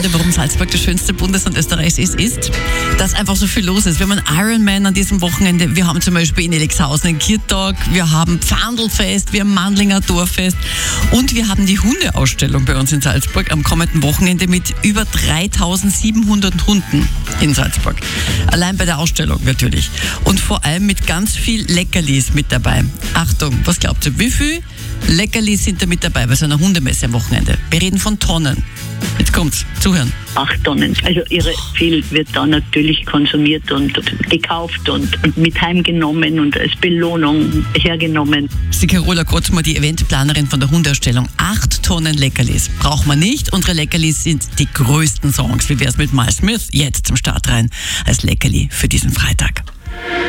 Gründe, warum Salzburg das schönste Bundesland Österreichs ist, dass einfach so viel los ist. Wir haben einen Ironman an diesem Wochenende, wir haben zum Beispiel in Elixhausen einen Kirtag, wir haben Pfandlfest, wir haben Mandlinger Dorffest und wir haben die Hundeausstellung bei uns in Salzburg am kommenden Wochenende mit über 3700 Hunden in Salzburg. Allein bei der Ausstellung natürlich. Und vor allem mit ganz viel Leckerlis mit dabei. Achtung, was glaubt ihr, wie viel Leckerlis sind da mit dabei bei so einer Hundemesse am Wochenende? Wir reden von Tonnen. Jetzt kommt's, zuhören. 8 Tonnen. Also irre viel wird da natürlich konsumiert und gekauft und mit heimgenommen und als Belohnung hergenommen. Das ist die Carola Kotzmer, die Eventplanerin von der Hundeausstellung. 8 Tonnen Leckerlis braucht man nicht. Unsere Leckerlis sind die größten Songs. Wie wär's mit Miles Smith? Jetzt zum Start rein als Leckerli für diesen Freitag.